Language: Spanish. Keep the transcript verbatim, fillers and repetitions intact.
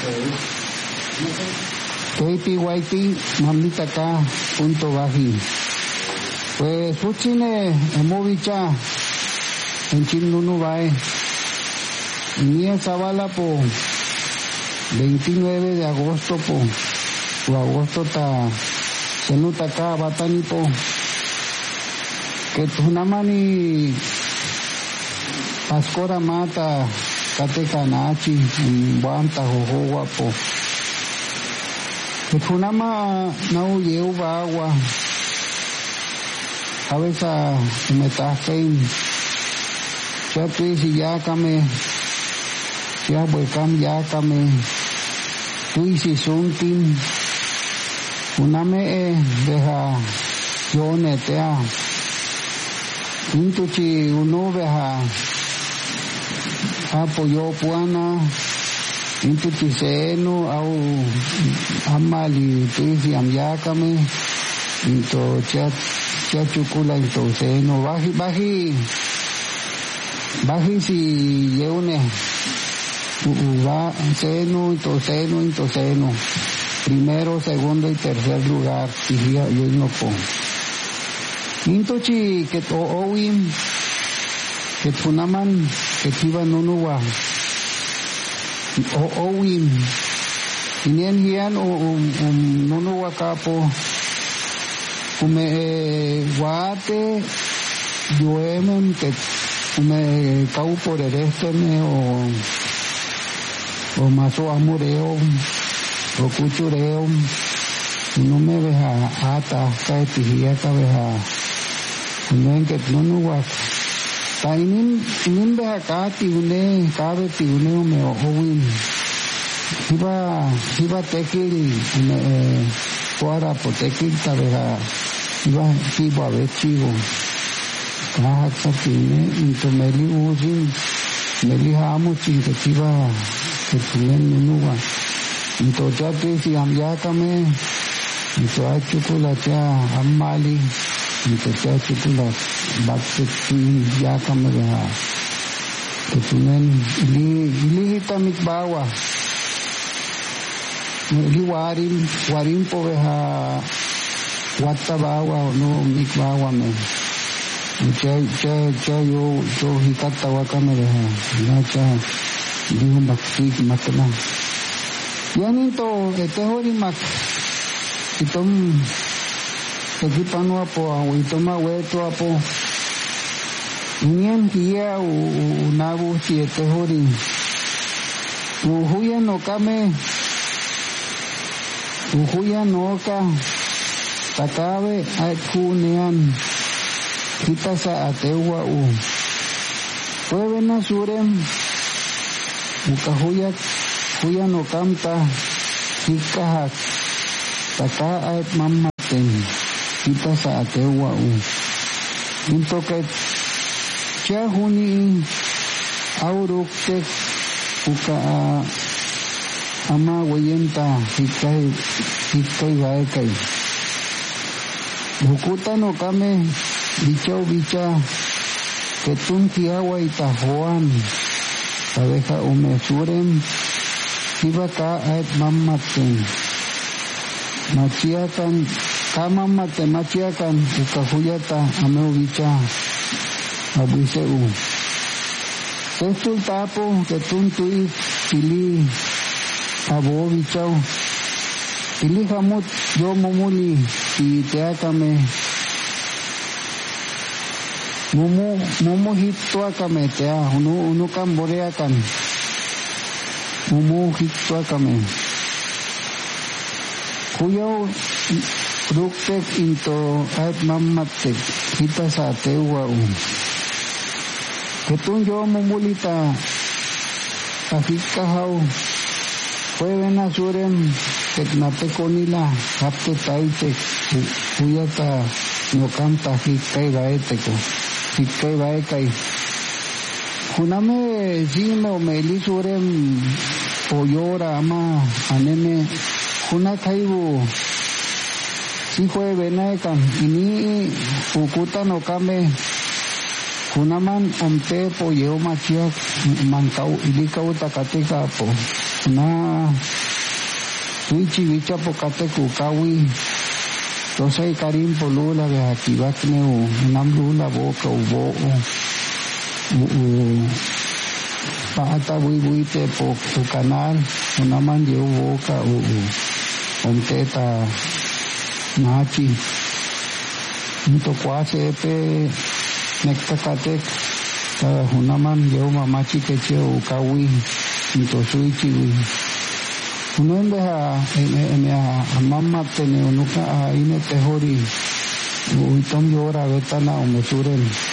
K P Y T mamita acá punto baji. Pues fuchine emovicha en Chimnunubae. Ni esa bala po veintinueve de agosto po o agosto ta senuta acá batani po que tunamani pascora mata katekanachi buanta jojoa po que tunama nau yeuba agua a veces me tajein ya tuisi ya kame ya buekam ya kame tuisi suntin uname e deja yo netea intuchi uno beha apoyo puana intuchi seno au amali tuisi amyakame into chat chat chukula into seno baji baji baji si yeune va seno into seno into seno primero, segundo y tercer lugar, y yo no pongo. Intochi que to owim, que tunaman, que tiba nunuwa, o owim, inien hian o um nunuwa kapo, ume guate, yuemen que ume kau por el este me o o maso amureo. O cuchureo no me veja ata cae tijia cabeja no en que no no va tainin inin veja cati une cabe ti une me owin iba iba tekil me fuera potekil cabeja iba iba vechigo caja satine into meli usin meli hamu sin que iba que tienen no va into jati si amyakame into achukulacha ammali into chachukula bakti yakame ha tunen li li hitamik bawa li warim warim po ha watta bawa no mik bawa me cha cha cha yo yo hikata wakame ha na cha li bakti matna yan ito, ito horimak, itong tagipanwa po, ito maweto po, yan hiya unabu si ito hori, uhuyan no kame, uhuyan no ka, takawe at kunian, kita sa atewa u, pwede na surem, ukahuyat, kuya no kamta hikahak taka at mamaten kita sa atewa u into ket siya huni auruk tek uka ama wayenta hikay hikay waikay bukuta no kame bichaw bicha ketun tiawa itahuan pareja umesurem iba ka at mamaten machiakan kamamate machiakan ukahuyata ameu bicha abuiseu testul tapo ketuntui pili abo bichau pili hamut yo momuli ti teakame mumu mumu hitwa kame tea unu unu kamboreakan mumu hitwa kame kuyaw ruktek into at mamatek kita sa tewa u ketun yo mumulita kahikahaw pwede na surem teknateko nila hapte taitek kuyata no kanta hikay baeteko hikay baekay kuname sino meli surem oyora ama anene kuna kaibu si fue benaekan ini ukuta no kame kunaman omte po yeo machiak mankau ilikau takatika po na suichi vicha pokate kukawi tosai karim polula de akibakne u namlula boka u bo u pata bui bui te po tu canal una man je u boka u omteta nachi to kwase pe nektakate una man je u mamachi ke che u kawi to suichi wi uno deja en a mamá tiene uno ka ine tehori uitom yora betana o mesuren